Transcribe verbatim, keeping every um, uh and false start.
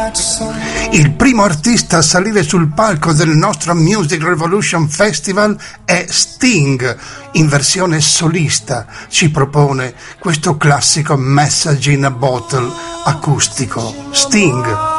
Il primo artista a salire sul palco del nostro Music Revolution Festival è Sting. In versione solista ci propone questo classico Message in a Bottle acustico. Sting.